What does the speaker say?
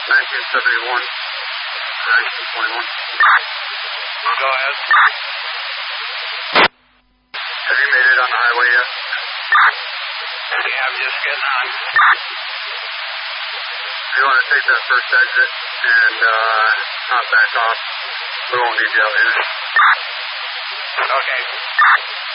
1971, 1921. Go ahead. Have you made it on the highway yet? Yeah, I'm just getting on. If you want to take that first exit and not back off, we won't need you out here. Okay.